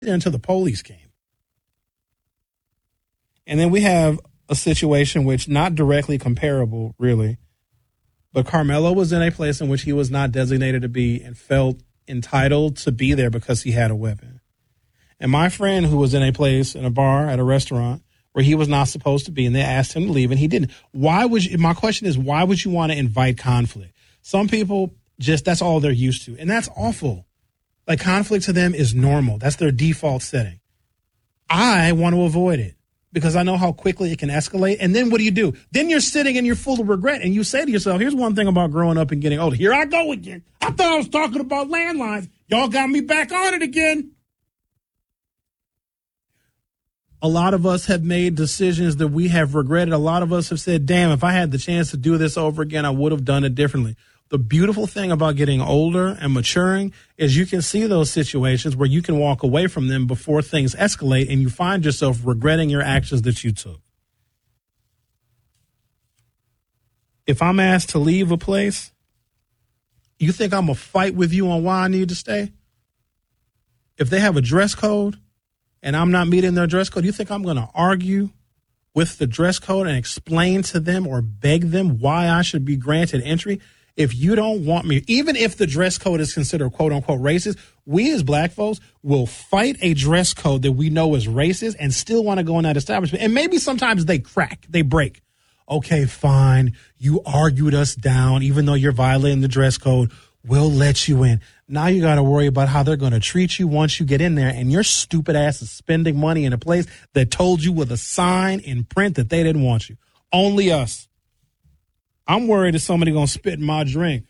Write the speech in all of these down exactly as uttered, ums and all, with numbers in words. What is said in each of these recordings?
until the police came. And then we have a situation which not directly comparable, really, but Carmelo was in a place in which he was not designated to be and felt entitled to be there because he had a weapon. And my friend who was in a place, in a bar, at a restaurant, where he was not supposed to be, and they asked him to leave, and he didn't. Why would you, my question is, why would you want to invite conflict? Some people just, that's all they're used to, and that's awful. Like, conflict to them is normal. That's their default setting. I want to avoid it because I know how quickly it can escalate. And then what do you do? Then you're sitting and you're full of regret, and you say to yourself, here's one thing about growing up and getting older. Here I go again. I thought I was talking about landlines. Y'all got me back on it again. A lot of us have made decisions that we have regretted. A lot of us have said, damn, if I had the chance to do this over again, I would have done it differently. The beautiful thing about getting older and maturing is you can see those situations where you can walk away from them before things escalate and you find yourself regretting your actions that you took. If I'm asked to leave a place, you think I'm going to fight with you on why I need to stay? If they have a dress code and I'm not meeting their dress code, you think I'm going to argue with the dress code and explain to them or beg them why I should be granted entry? If you don't want me, even if the dress code is considered quote unquote racist, we as black folks will fight a dress code that we know is racist and still want to go in that establishment. And maybe sometimes they crack, they break. Okay, fine. You argued us down, even though you're violating the dress code. We'll let you in. Now you got to worry about how they're going to treat you once you get in there, and your stupid ass is spending money in a place that told you with a sign in print that they didn't want you. Only us. I'm worried that somebody going to spit in my drink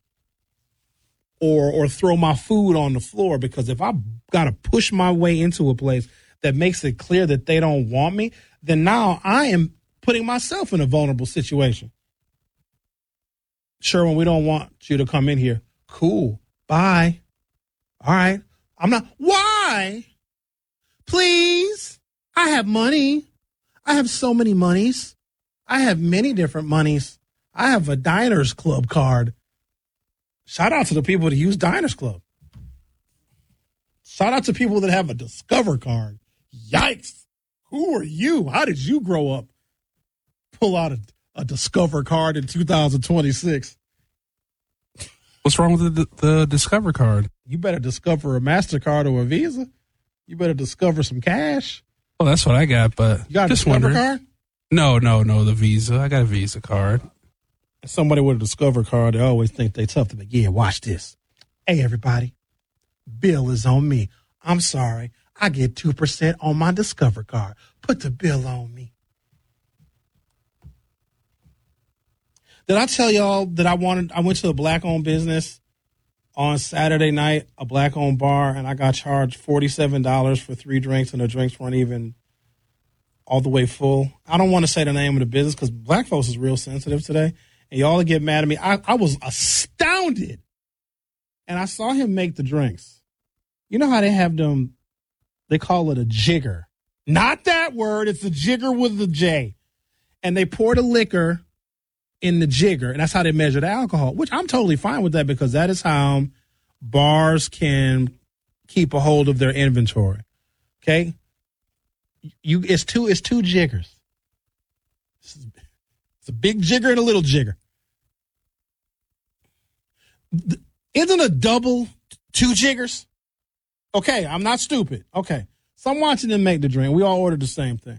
or or throw my food on the floor, because if I got to push my way into a place that makes it clear that they don't want me, then now I am putting myself in a vulnerable situation. Sherwin, we don't want you to come in here. Cool. Bye. All right. I'm not. Why? Please. I have money. I have so many monies. I have many different monies. I have a Diners Club card. Shout out to the people that use Diners Club. Shout out to people that have a Discover card. Yikes. Who are you? How did you grow up? Pull out a, a Discover card in two thousand twenty-six. What's wrong with the, the Discover card? You better discover a MasterCard or a Visa. You better discover some cash. Well, that's what I got, but you got a just Discover wondering. card? No, no, no, the Visa. I got a Visa card. Somebody with a Discover card, they always think they tough. They're like, yeah, watch this. Hey, everybody, bill is on me. I'm sorry. I get two percent on my Discover card. Put the bill on me. Did I tell y'all that I wanted, I went to a black-owned business on Saturday night, a black-owned bar, and I got charged forty-seven dollars for three drinks, and the drinks weren't even all the way full. I don't want to say the name of the business because black folks is real sensitive today, and y'all get mad at me. I, I was astounded, and I saw him make the drinks. You know how they have them, they call it a jigger. Not that word, it's a jigger with a J. And they pour the liquor in the jigger, and that's how they measure the alcohol, which I'm totally fine with that because that is how bars can keep a hold of their inventory. Okay? You it's two it's two jiggers. It's a big jigger and a little jigger. Isn't a double two jiggers? Okay, I'm not stupid. Okay. So I'm watching them make the drink. We all ordered the same thing.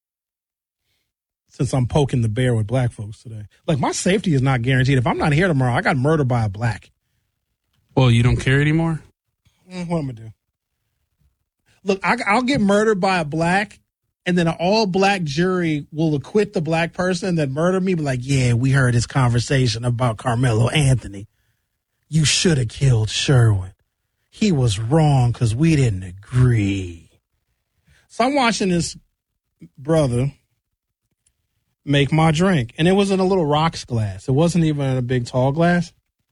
Since I'm poking the bear with black folks today. Like, my safety is not guaranteed. If I'm not here tomorrow, I got murdered by a black. Well, you don't care anymore? Mm, what am I going to do? Look, I, I'll get murdered by a black, and then an all-black jury will acquit the black person that murdered me. Be like, yeah, we heard this conversation about Carmelo Anthony. You should have killed Sherwin. He was wrong because we didn't agree. So I'm watching this brother make my drink. And it was in a little rocks glass. It wasn't even in a big tall glass.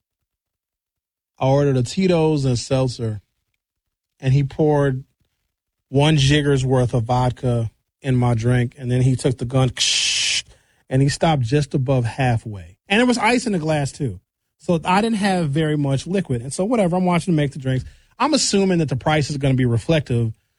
I ordered a Tito's and seltzer. And he poured one jigger's worth of vodka in my drink. And then he took the gun and he stopped just above halfway. And there was ice in the glass too. So I didn't have very much liquid. And so whatever, I'm watching him make the drinks. I'm assuming that the price is going to be reflective